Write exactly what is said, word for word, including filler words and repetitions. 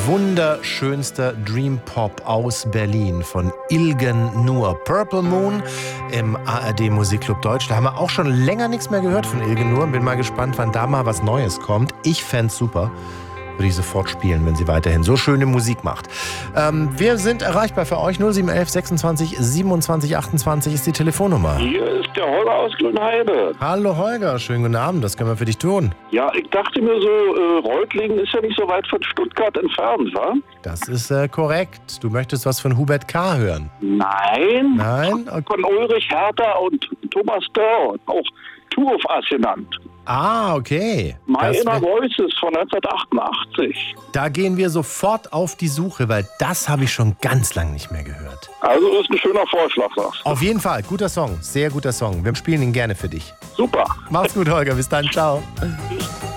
wunderschönster Dream Pop aus Berlin von Ilgen Nur. Purple Moon im A R D Musikclub Deutsch. Da haben wir auch schon länger nichts mehr gehört von Ilgen Nur. Bin mal gespannt, wann da mal was Neues kommt. Ich fänd's super. Würde ich sofort spielen, wenn sie weiterhin so schöne Musik macht. Ähm, wir sind erreichbar für euch. null sieben eins eins sechsundzwanzig siebenundzwanzig achtundzwanzig ist die Telefonnummer. Hier ist der Holger aus Grünheide. Hallo Holger, schönen guten Abend. Was können wir für dich tun? Ja, ich dachte mir so, äh, Reutlingen ist ja nicht so weit von Stuttgart entfernt, wa? Das ist äh, korrekt. Du möchtest was von Hubert K. hören? Nein. Nein? Okay. Von Ulrich Hertha und Thomas Dörr, auch Tour of Us genannt. Ah, okay. My Das Inner wär- Voices von neunzehnhundertachtundachtzig. Da gehen wir sofort auf die Suche, weil das habe ich schon ganz lang nicht mehr gehört. Also ist ein schöner Vorschlag, sagst du. Auf jeden Fall, guter Song, sehr guter Song. Wir spielen ihn gerne für dich. Super. Mach's gut, Holger, bis dann, ciao. Tschüss.